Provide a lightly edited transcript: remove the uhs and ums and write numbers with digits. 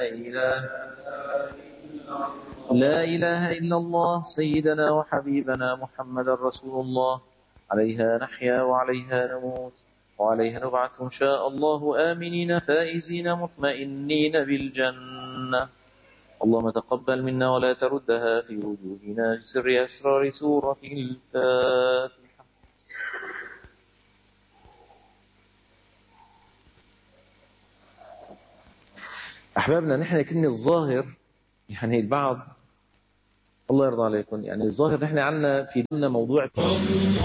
لا إله إلا الله سيدنا وحبيبنا محمد رسول الله. عليها نحيا وعليها نموت وعليها نبعث إن شاء الله آمنين فائزين مطمئنين بالجنة. اللهم تقبل منا ولا تردها في وجوهنا بسر أسرار سورة الفاتحة. أحبابنا، نحن كنا الظاهر يعني البعض، الله يرضى عليكم، يعني الظاهر نحن عنا في ديننا موضوع